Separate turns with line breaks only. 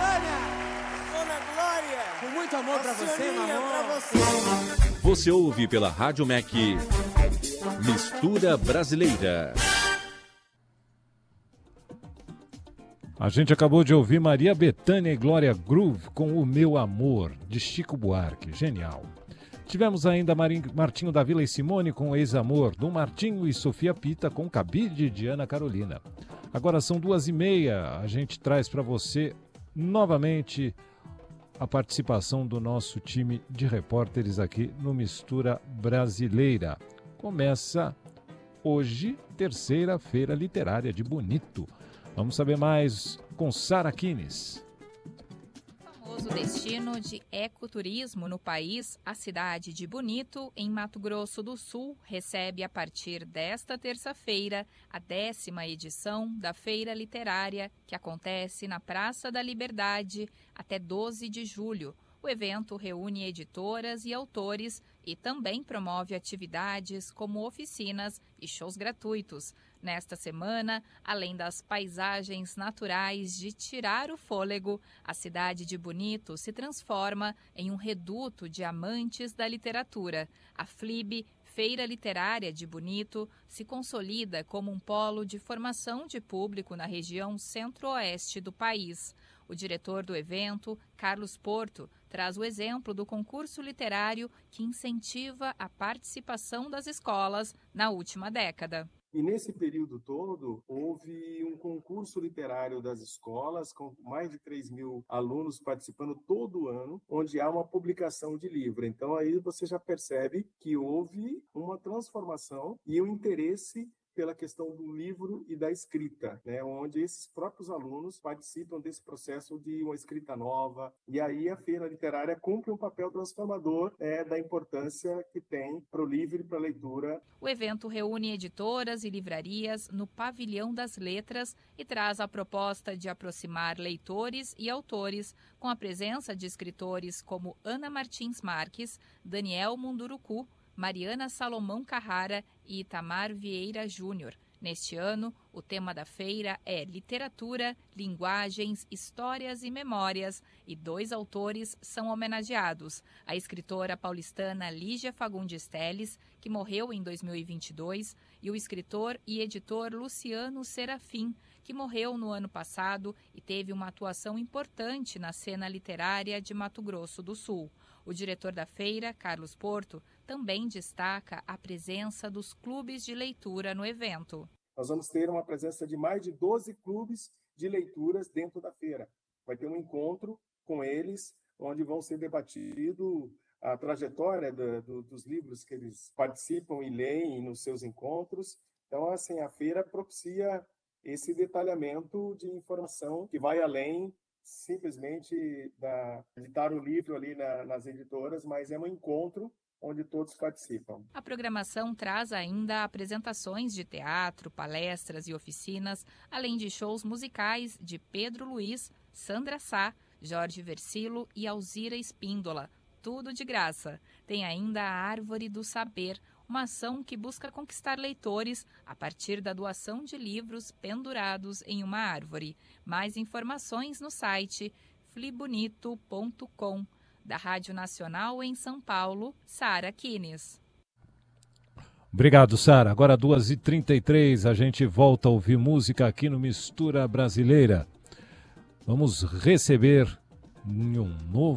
Betânia!
Dona Glória!
Com muito amor pra você,
Senhorinha, pra
mamão!
você!
Você ouve pela Rádio Mac Mistura Brasileira.
A gente acabou de ouvir Maria Bethânia e Glória Groove com O Meu Amor, de Chico Buarque. Genial. Tivemos ainda Martinho da Vila e Simone com Ex-Amor, Dom Martinho e Sofia Pita com Cabide de Ana Carolina. Agora são 2h30, a gente traz para você novamente a participação do nosso time de repórteres aqui no Mistura Brasileira. Começa hoje, terceira Feira Literária de Bonito. Vamos saber mais com Sara Kines.
Famoso destino de ecoturismo no país, a cidade de Bonito, em Mato Grosso do Sul, recebe a partir desta terça-feira a 10ª edição da Feira Literária, que acontece na Praça da Liberdade até 12 de julho. O evento reúne editoras e autores e também promove atividades como oficinas e shows gratuitos. Nesta semana, além das paisagens naturais de tirar o fôlego, a cidade de Bonito se transforma em um reduto de amantes da literatura. A FLIB, Feira Literária de Bonito, se consolida como um polo de formação de público na região centro-oeste do país. O diretor do evento, Carlos Porto, traz o exemplo do concurso literário que incentiva a participação das escolas na última década.
E nesse período todo, houve um concurso literário das escolas, com mais de 3.000 alunos participando todo ano, onde há uma publicação de livro. Então, aí você já percebe que houve uma transformação e um interesse pela questão do livro e da escrita, né, onde esses próprios alunos participam desse processo de uma escrita nova, e aí a Feira Literária cumpre um papel transformador da importância que tem para o livro e para a leitura.
O evento reúne editoras e livrarias no Pavilhão das Letras e traz a proposta de aproximar leitores e autores, com a presença de escritores como Ana Martins Marques, Daniel Munduruku, Mariana Salomão Carrara e Itamar Vieira Júnior. Neste ano, o tema da feira é Literatura, Linguagens, Histórias e Memórias, e 2 autores são homenageados. A escritora paulistana Lígia Fagundes Telles, que morreu em 2022, e o escritor e editor Luciano Serafim, que morreu no ano passado e teve uma atuação importante na cena literária de Mato Grosso do Sul. O diretor da feira, Carlos Porto, também destaca a presença dos clubes de leitura no evento.
Nós vamos ter uma presença de mais de 12 clubes de leituras dentro da feira. Vai ter um encontro com eles, onde vão ser debatido a trajetória dos livros que eles participam e leem nos seus encontros. Então, assim, a feira propicia esse detalhamento de informação que vai além simplesmente de dar o livro ali nas editoras, mas é um encontro onde todos participam.
A programação traz ainda apresentações de teatro, palestras e oficinas, além de shows musicais de Pedro Luiz, Sandra Sá, Jorge Versilo e Alzira Espíndola. Tudo de graça. Tem ainda a Árvore do Saber, uma ação que busca conquistar leitores a partir da doação de livros pendurados em uma árvore. Mais informações no site flibonito.com. Da Rádio Nacional em São Paulo, Sara Kines.
Obrigado, Sara. Agora 2h33, a gente volta a ouvir música aqui no Mistura Brasileira. Vamos receber um novo